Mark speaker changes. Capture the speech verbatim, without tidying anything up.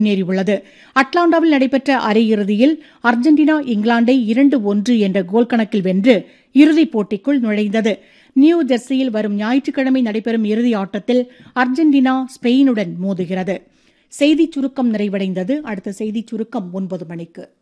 Speaker 1: முன்னேறியுள்ளது. அட்லாண்டாவில் நடைபெற்ற அரையிறுதியில் அர்ஜென்டினா இங்கிலாந்தை இரண்டு ஒன்று என்ற கோல் கணக்கில் வென்று இறுதிப் போட்டிக்குள் நுழைந்தது. நியூ ஜெர்சியில் வரும் ஞாயிற்றுக்கிழமை நடைபெறும் இறுதி ஆட்டத்தில் அர்ஜென்டினா ஸ்பெயினுடன் மோதுகிறது. செய்திச் சுருக்கம் நிறைவடைந்தது. அடுத்த செய்திச் சுருக்கம் ஒன்பது மணிக்கு.